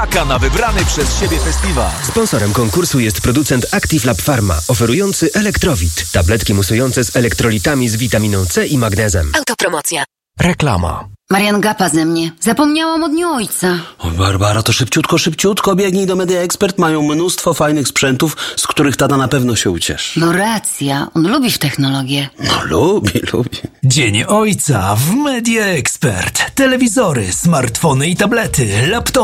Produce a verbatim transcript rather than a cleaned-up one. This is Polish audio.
Aka na wybrany przez siebie festiwal. Sponsorem konkursu jest producent Active Lab Pharma, oferujący Elektrowit. Tabletki musujące z elektrolitami z witaminą C i magnezem. Autopromocja. Reklama. Marian gapa ze mnie. Zapomniałam o dniu ojca. O, Barbara, to szybciutko, szybciutko biegnij do Media Expert. Mają mnóstwo fajnych sprzętów, z których tata na pewno się ucieszy. No racja, on lubi w technologię. No lubi, lubi. Dzień Ojca w Media Expert. Telewizory, smartfony i tablety, laptopy.